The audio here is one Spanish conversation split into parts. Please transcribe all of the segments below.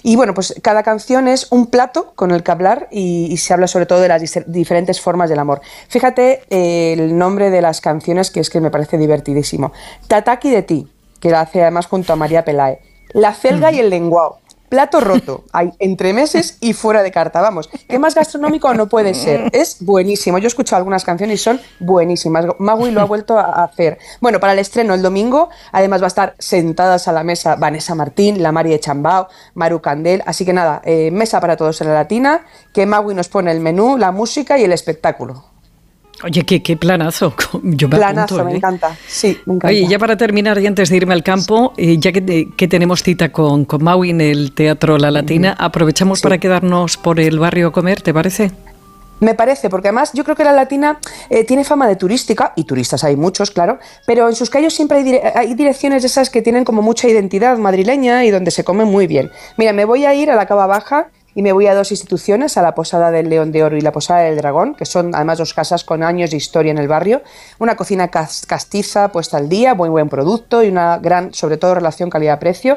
Y bueno, pues cada canción es un plato con el que hablar y se habla sobre todo de las diferentes formas del amor. Fíjate el nombre de las canciones, que es que me parece divertidísimo. Tataki de ti, que la hace además junto a María Pelae. La celga y el lenguao. Plato roto, hay entre meses y fuera de carta, vamos, ¿qué más gastronómico no puede ser? Es buenísimo, yo he escuchado algunas canciones y son buenísimas, Magui lo ha vuelto a hacer. Bueno, para el estreno el domingo, además va a estar sentadas a la mesa Vanessa Martín, la Mari de Chambao, Maru Candel, así que nada, mesa para todos en la Latina, que Magui nos pone el menú, la música y el espectáculo. Oye, qué planazo. Yo me planazo, apunto, me encanta. Sí, me encanta. Oye, ya para terminar y antes de irme al campo, ya que tenemos cita con Magui en el Teatro La Latina, aprovechamos para quedarnos por el barrio a comer, ¿te parece? Me parece, porque además yo creo que la Latina tiene fama de turística, y turistas hay muchos, claro, pero en sus calles siempre hay direcciones de esas que tienen como mucha identidad madrileña y donde se come muy bien. Mira, me voy a ir a la Cava Baja y me voy a dos instituciones, a la Posada del León de Oro y la Posada del Dragón, que son además dos casas con años de historia en el barrio, una cocina castiza puesta al día, muy buen producto y una gran, sobre todo, relación calidad-precio.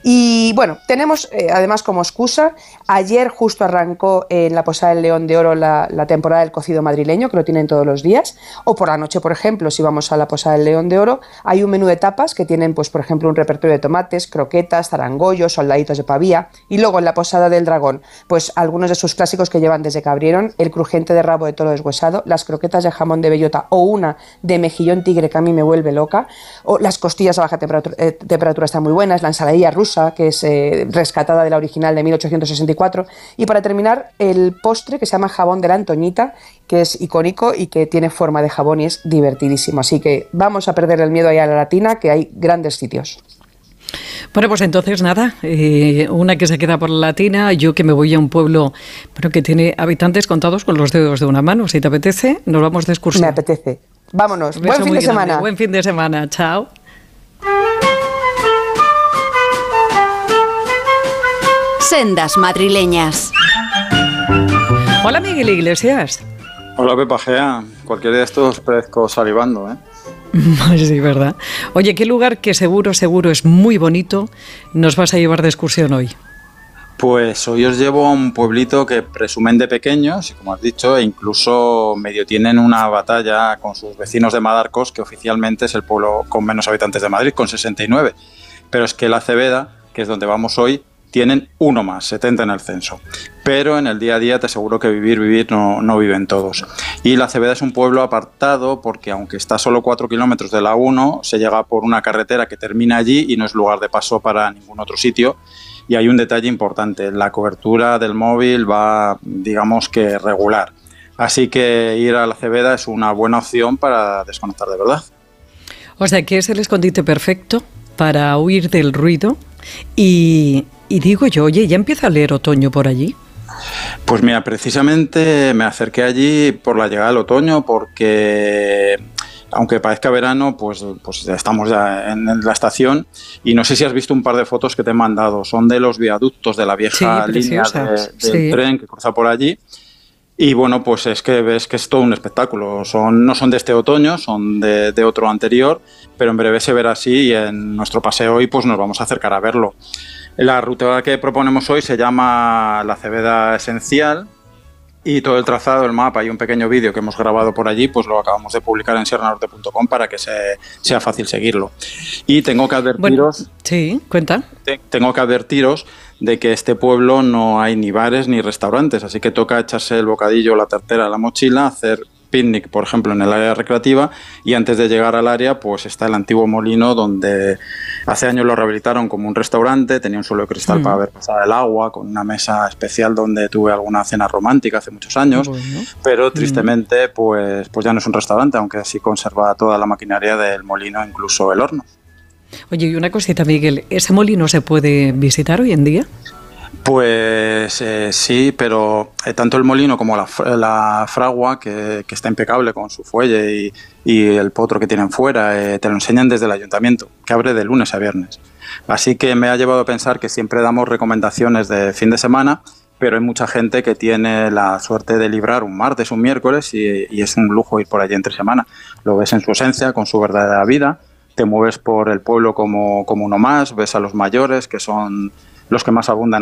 Y bueno, tenemos además como excusa, ayer justo arrancó en la Posada del León de Oro la temporada del cocido madrileño, que lo tienen todos los días, o por la noche, por ejemplo, si vamos a la Posada del León de Oro, hay un menú de tapas que tienen, pues por ejemplo, un repertorio de tomates, croquetas, zarangollos, soldaditos de pavía, y luego en la Posada del Dragón, pues algunos de sus clásicos que llevan desde que abrieron, el crujente de rabo de toro deshuesado, las croquetas de jamón de bellota o una de mejillón tigre que a mí me vuelve loca, o las costillas a baja temperatura están muy buenas, la ensaladilla rusa, que es rescatada de la original de 1864, y para terminar, el postre que se llama jabón de la Antoñita, que es icónico y que tiene forma de jabón y es divertidísimo. Así que vamos a perder el miedo ahí a la Latina, que hay grandes sitios. Bueno, pues entonces nada, una que se queda por la Latina, yo que me voy a un pueblo pero que tiene habitantes contados con los dedos de una mano. Si te apetece, nos vamos de excursión. Me apetece. Vámonos. Buen fin de semana. Buen fin de semana. Chao. Sendas madrileñas. Hola, Miguel Iglesias. Hola, Pepa Gea. Cualquier de estos parezco salivando, ¿eh? Sí, verdad. Oye, ¿qué lugar que seguro es muy bonito nos vas a llevar de excursión hoy? Pues hoy os llevo a un pueblito que presumen de pequeños, y como has dicho, e incluso medio tienen una batalla con sus vecinos de Madarcos, que oficialmente es el pueblo con menos habitantes de Madrid, con 69. Pero es que la Cebeda, que es donde vamos hoy, tienen uno más, 70 en el censo. Pero en el día a día te aseguro que vivir no viven todos. Y la Cebeda es un pueblo apartado porque aunque está a solo 4 kilómetros de la 1, se llega por una carretera que termina allí y no es lugar de paso para ningún otro sitio. Y hay un detalle importante, la cobertura del móvil va, digamos que regular. Así que ir a la Cebeda es una buena opción para desconectar de verdad. O sea que es el escondite perfecto para huir del ruido y digo yo, oye, ¿ya empieza a leer otoño por allí? Pues mira, precisamente me acerqué allí por la llegada del otoño porque, aunque parezca verano, pues estamos ya en la estación y no sé si has visto un par de fotos que te he mandado. Son de los viaductos de la vieja línea del tren que cruza por allí. Y bueno, pues es que ves que es todo un espectáculo. No son de este otoño, son de otro anterior, pero en breve se verá así y en nuestro paseo hoy pues nos vamos a acercar a verlo. La ruta que proponemos hoy se llama La Cebeda Esencial y todo el trazado, el mapa y un pequeño vídeo que hemos grabado por allí, pues lo acabamos de publicar en sierranorte.com para que sea fácil seguirlo. Y tengo que advertiros... Bueno, sí, cuenta. Tengo que advertiros de que este pueblo no hay ni bares ni restaurantes, así que toca echarse el bocadillo, la tartera, la mochila, hacer picnic, por ejemplo, en el área recreativa, y antes de llegar al área pues está el antiguo molino donde hace años lo rehabilitaron como un restaurante, tenía un suelo de cristal para ver pasar el agua, con una mesa especial donde tuve alguna cena romántica hace muchos años, pero tristemente pues ya no es un restaurante, aunque sí conserva toda la maquinaria del molino, incluso el horno. Oye, y una cosita, Miguel, ¿ese molino se puede visitar hoy en día? Pues sí, pero tanto el molino como la fragua, que está impecable con su fuelle y el potro que tienen fuera, te lo enseñan desde el ayuntamiento, que abre de lunes a viernes. Así que me ha llevado a pensar que siempre damos recomendaciones de fin de semana, pero hay mucha gente que tiene la suerte de librar un martes, un miércoles, y es un lujo ir por allí entre semana. Lo ves en su esencia, con su verdadera vida, te mueves por el pueblo como uno más, ves a los mayores, que son los que más abundan